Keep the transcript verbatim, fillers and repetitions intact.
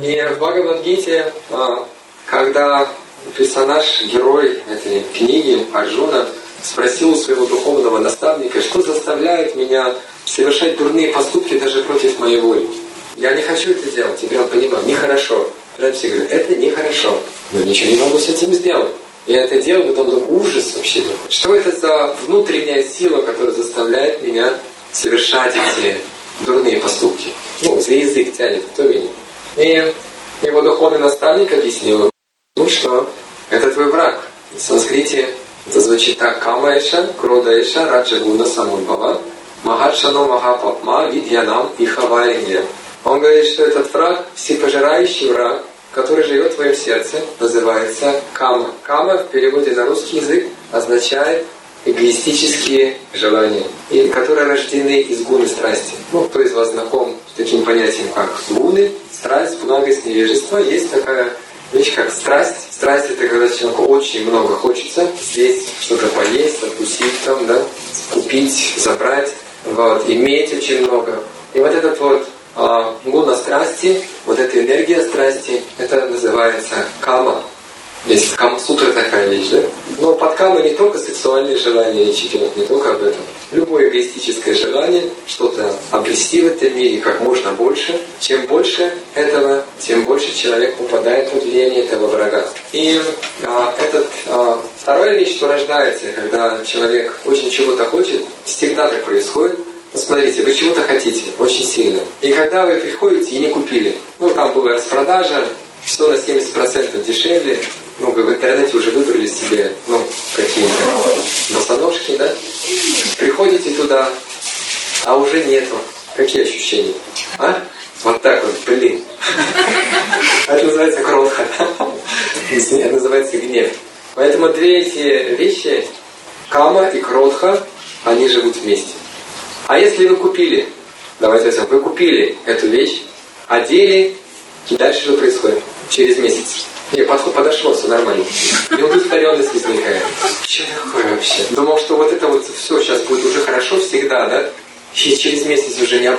И в Бхагавад-гите, когда персонаж, герой этой книги, Арджуна, спросил у своего духовного наставника, что заставляет меня совершать дурные поступки даже против моей воли. Я не хочу это делать. Теперь он понимал, нехорошо. Все говорят, это нехорошо. Но ничего не могу с этим сделать. Я это делаю, потом думаю, ужас вообще. Что это за внутренняя сила, которая заставляет меня совершать эти дурные поступки? Ну, за язык тянет, кто видит. И его духовный наставник объяснил, ну что, это твой враг. В санскрите это звучит так: Камаэша, Кродаэша, Раджагуна Самудбава, Махаршано Махапапма, Видьянам и Хавайне. Он говорит, что этот враг, всепожирающий враг, который живет в твоем сердце, называется Кама. Кама в переводе на русский язык означает эгоистические желания, и которые рождены из гуны страсти. Ну, кто из вас знаком с таким понятием, как гуны, страсть, благость, невежество? Есть такая вещь, как страсть. Страсть — это когда человеку очень много хочется съесть, что-то поесть, откусить там, да, купить, забрать, вот, иметь очень много. И вот этот вот а, гуна страсти, вот эта энергия страсти, это называется кама. Есть кама-сутра такая вещь, да? Но под камой не только сексуальные желания речь идет, не только об этом. Любое эгоистическое желание что-то обрести в этом мире как можно больше. Чем больше этого, тем больше человек попадает под влияние этого врага. И а, этот, а, вторая вещь, что рождается, когда человек очень чего-то хочет, всегда так происходит. Посмотрите, вы чего-то хотите очень сильно. И когда вы приходите и не купили, ну там была распродажа, все на семьдесят процентов дешевле, ну вы в интернете уже выбрали себе, ну, какие-то босоножки, да? Приходите туда, а уже нету. Какие ощущения? А? Вот так вот, блин. Это называется кротха. Это называется гнев. Поэтому две эти вещи, кама и кротха, они живут вместе. А если вы купили, давайте возьмем, вы купили эту вещь, одели, и дальше что происходит? Через месяц. Не, подход подошло, все нормально. Неудовлетворенность возникает. Что такое вообще? Думал, что вот это вот все сейчас будет уже хорошо всегда, да? И через месяц уже не